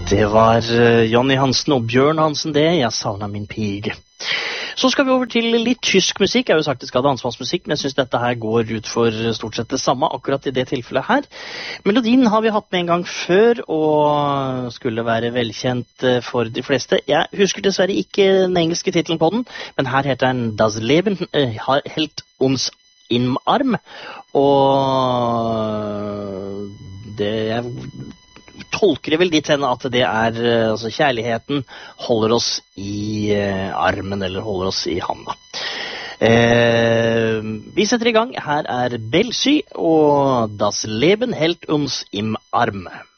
Det var Jonny Hansen og Bjørn Hansen det, jeg savner min pige. Så skal vi over til litt tysk musikk. Jeg har jo sagt det skal ha dansmannsmusikk, men jeg synes dette her går ut for stort sett det samme akkurat i det tilfellet her. Melodien har vi hatt med en gang før, og skulle være velkjent for de fleste. Jeg husker dessverre ikke den engelske titelen på den, men her heter den Das Leben hält uns im Arm, og det tolker det vel dit henne at det altså kjærligheten holder oss i armen, eller holder oss i handa. Vi setter i gang. Her Belsy og Das Leben hält uns im Arm.